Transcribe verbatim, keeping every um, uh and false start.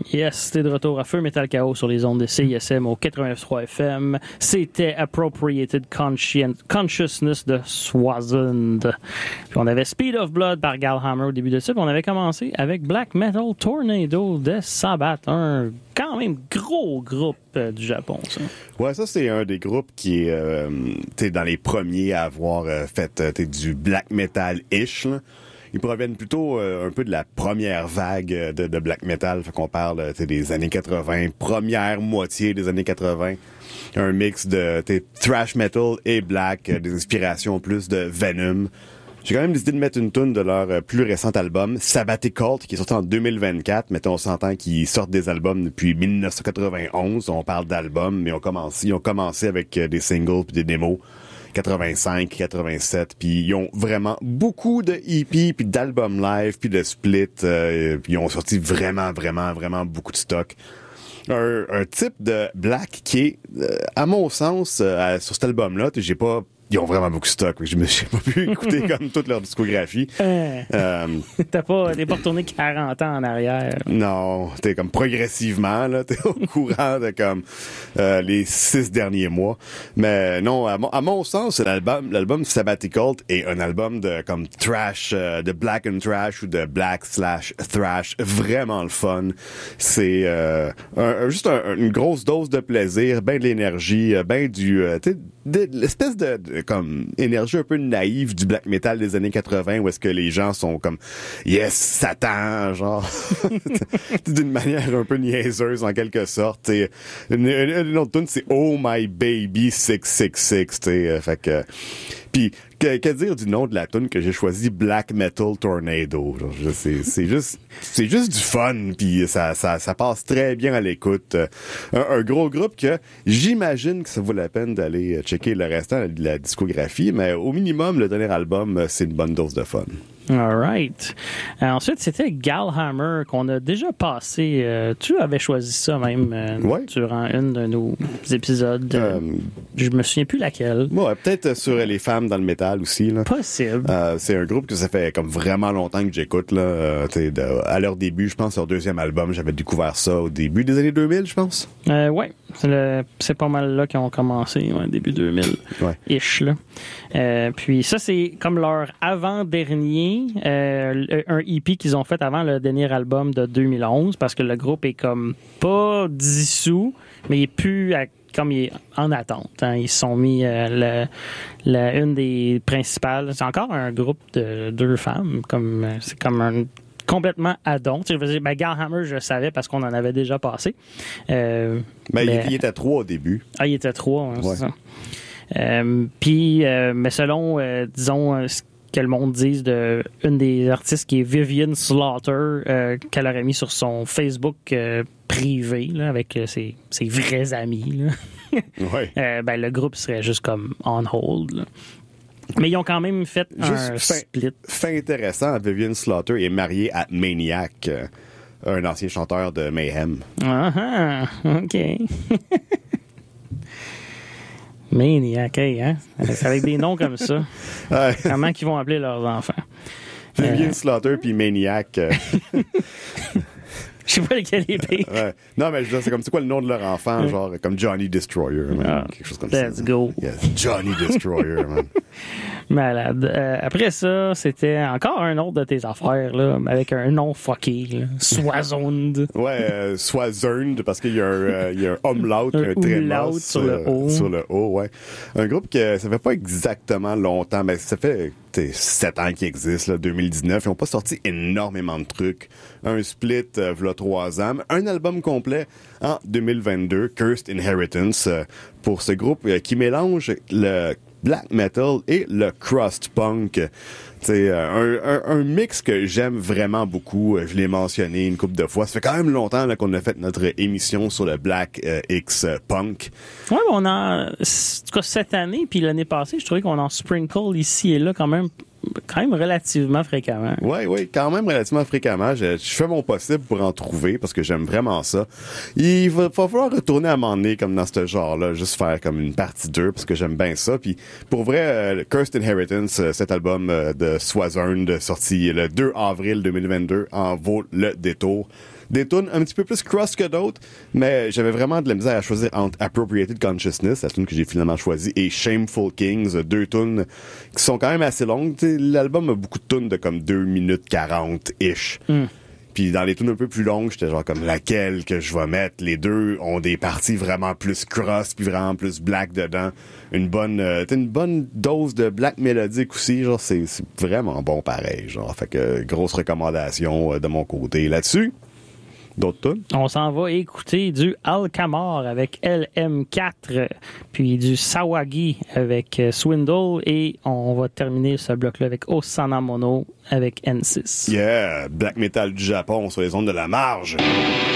Yes, c'était de retour à Feu Metal Chaos sur les ondes de C I S M au quatre-vingt-neuf point trois F M. C'était Appropriated Conscien- Consciousness de Swazund. Puis on avait Speed of Blood par Galhammer au début de ça. Puis on avait commencé avec Black Metal Tornado de Sabbath, un quand même gros groupe euh, du Japon, ça. Ouais, ça c'est un des groupes qui est euh, t'es dans les premiers à avoir euh, fait t'es du black metal-ish, là. Ils proviennent plutôt euh, un peu de la première vague euh, de, de black metal. Fait qu'on parle euh, des années quatre-vingts, première moitié des années quatre-vingts. Un mix de thrash metal et black, euh, des inspirations plus de Venom. J'ai quand même décidé de mettre une tune de leur euh, plus récent album, Sabbatic Cult, qui est sorti en deux mille vingt-quatre. Mettons, on s'entend qu'ils sortent des albums depuis dix-neuf cent quatre-vingt-onze. On parle d'albums, mais on commence, ils ont commencé avec euh, des singles puis des démos. quatre-vingt-cinq, quatre-vingt-sept, puis ils ont vraiment beaucoup de E P, puis d'albums live, puis de splits, euh, puis ils ont sorti vraiment, vraiment, vraiment beaucoup de stock. Un, un type de black qui est, euh, à mon sens, euh, sur cet album-là, j'ai pas... Ils ont vraiment beaucoup de stock. Je me suis pas pu écouter comme toute leur discographie. Euh, euh, t'as pas, t'es pas retourné quarante ans en arrière. Non, t'es comme progressivement, là, t'es au courant de comme euh, les six derniers mois. Mais non, à mon, à mon sens, l'album, l'album Sabbatic Cult est un album de comme trash, euh, de black and trash ou de black slash thrash, vraiment le fun. C'est euh, un, juste un, une grosse dose de plaisir, ben de l'énergie, ben du, euh, tu sais, de, l'espèce de, de comme énergie un peu naïve du black metal des années quatre-vingts où est-ce que les gens sont comme yes Satan genre d'une manière un peu niaiseuse en quelque sorte. T'sais. Une, une, une autre tune c'est Oh My Baby six six six, t'sais, fait que puis que, que dire du nom de la tune que j'ai choisi, Black Metal Tornado. Genre, je, c'est, c'est juste, c'est juste du fun, puis ça, ça, ça passe très bien à l'écoute. Un, un gros groupe que j'imagine que ça vaut la peine d'aller checker le restant de la discographie, mais au minimum le dernier album, c'est une bonne dose de fun. All right. Euh, ensuite, c'était Galhammer qu'on a déjà passé. Euh, tu avais choisi ça même euh, ouais. durant une de nos épisodes. Euh, euh, je me souviens plus laquelle. Ouais, peut-être sur les femmes dans le métal aussi. Là. Possible. Euh, c'est un groupe que ça fait comme vraiment longtemps que j'écoute. Là. Euh, de, à leur début, je pense, leur deuxième album, j'avais découvert ça au début des années deux mille, je pense. Euh, ouais, c'est, le, c'est pas mal là qu'ils ont commencé, ouais, début deux mille. Ouais. Ish, là. Euh, puis ça, c'est comme leur avant-dernier. Euh, un E P qu'ils ont fait avant le dernier album de deux mille onze parce que le groupe est comme pas dissous, mais il est plus à, comme il est en attente. Hein. Ils se sont mis euh, le, le, une des principales. C'est encore un groupe de deux femmes, comme c'est comme un complètement addon. Tu sais, je veux dire, ben, Galhammer, je le savais parce qu'on en avait déjà passé. Euh, ben, mais, il, il était trois au début. Ah, il était trois, hein, ouais. c'est ça. Euh, Puis, euh, mais selon, euh, disons, ce que le monde dise de une des artistes qui est Vivian Slaughter, euh, qu'elle aurait mis sur son Facebook euh, privé, là, avec euh, ses, ses vrais amis, là. ouais. euh, ben, le groupe serait juste comme on hold, là. Mais ils ont quand même fait juste un fin, split. Fait intéressant, Vivian Slaughter est mariée à Maniac, euh, un ancien chanteur de Mayhem. Ah ah, OK. Maniac, hey, hein? C'est avec des noms comme ça. Ouais. Comment qu'ils vont appeler leurs enfants? Vivian euh... Slaughter puis Maniac. Euh... Je sais pas lequel est pire. Ouais. Non, mais je veux dire, c'est comme, c'est quoi le nom de leur enfant? Genre, comme Johnny Destroyer, man. Ah, quelque chose comme let's ça. Let's go. Yes, Johnny Destroyer, man. Malade. Euh, après ça, c'était encore un autre de tes affaires, là, avec un nom fucké, là. Swazund. Ouais, euh, Swazund, parce qu'il y a un, euh, il y a un umlaut, un, un tréma sur le haut. Sur le haut, ouais. Un groupe que ça fait pas exactement longtemps, mais ça fait sept ans qu'il existe, là, deux mille dix-neuf. Ils ont pas sorti énormément de trucs. Un split, euh, v'là trois ans. Un album complet en deux mille vingt-deux, Cursed Inheritance, euh, pour ce groupe euh, qui mélange le black metal et le crust punk. C'est euh, un, un, un mix que j'aime vraiment beaucoup. Je l'ai mentionné une couple de fois. Ça fait quand même longtemps là, qu'on a fait notre émission sur le Black euh, X euh, Punk. Ouais, on en, en tout cas cette année puis l'année passée, je trouvais qu'on en sprinkle ici et là quand même quand même relativement fréquemment. Oui, oui, quand même relativement fréquemment. Je, je fais mon possible pour en trouver parce que j'aime vraiment ça. Il va, va falloir retourner à un moment donné comme dans ce genre-là, juste faire comme une partie deux parce que j'aime bien ça. Puis pour vrai, euh, Cursed Inheritance, euh, cet album euh, de Swazund sorti le deux avril deux mille vingt-deux en vaut le détour. Des tunes un petit peu plus cross que d'autres, mais j'avais vraiment de la misère à choisir entre Appropriated Consciousness, la tune que j'ai finalement choisie, et Shameful Kings, deux tunes qui sont quand même assez longues. T'sais, l'album a beaucoup de tunes de comme deux minutes quarante-ish. Mm. Puis dans les tunes un peu plus longues, j'étais genre comme laquelle que je vais mettre. Les deux ont des parties vraiment plus cross puis vraiment plus black dedans. Une bonne euh, une bonne dose de black mélodique aussi, genre c'est, c'est vraiment bon pareil, genre. Fait que grosse recommandation euh, de mon côté là-dessus. D'autres tunes? On s'en va écouter du Alkamar avec L M quatre, puis du Sawagi avec Swindle, et on va terminer ce bloc-là avec Osana Mono avec N six. Yeah! Black metal du Japon sur les ondes de la marge!